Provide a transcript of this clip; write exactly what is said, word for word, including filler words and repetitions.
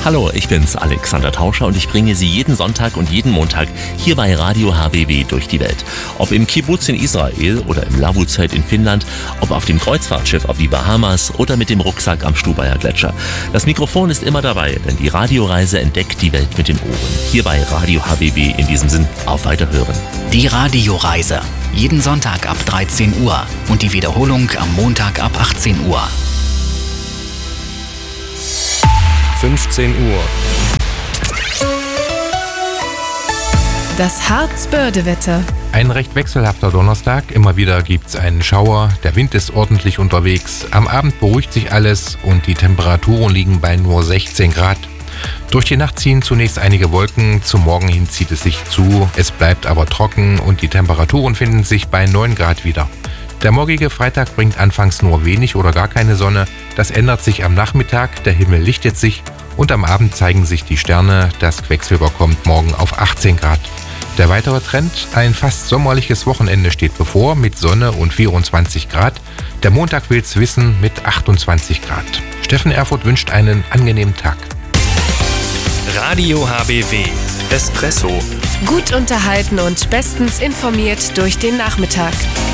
Hallo, ich bin's, Alexander Tauscher, und ich bringe Sie jeden Sonntag und jeden Montag hier bei Radio H B W durch die Welt. Ob im Kibbuz in Israel oder im Lavuzelt in Finnland, ob auf dem Kreuzfahrtschiff auf die Bahamas oder mit dem Rucksack am Stubaier Gletscher. Das Mikrofon ist immer dabei, denn die Radioreise entdeckt die Welt mit den Ohren. Hier bei Radio H B W. In diesem Sinn, auf Weiterhören. Die Radioreise. Jeden Sonntag ab dreizehn Uhr und die Wiederholung am Montag ab achtzehn Uhr. fünfzehn Uhr. Das Harzbörde-Wetter. Ein recht wechselhafter Donnerstag. Immer wieder gibt's einen Schauer. Der Wind ist ordentlich unterwegs. Am Abend beruhigt sich alles und die Temperaturen liegen bei nur sechzehn Grad. Durch die Nacht ziehen zunächst einige Wolken. Zum Morgen hin zieht es sich zu. Es bleibt aber trocken und die Temperaturen finden sich bei neun Grad wieder. Der morgige Freitag bringt anfangs nur wenig oder gar keine Sonne. Das ändert sich am Nachmittag. Der Himmel lichtet sich und am Abend zeigen sich die Sterne. Das Quecksilber kommt morgen auf achtzehn Grad. Der weitere Trend: ein fast sommerliches Wochenende steht bevor mit Sonne und vierundzwanzig Grad. Der Montag will's wissen mit achtundzwanzig Grad. Steffen Erfurt wünscht einen angenehmen Tag. Radio H B W. Espresso. Gut unterhalten und bestens informiert durch den Nachmittag.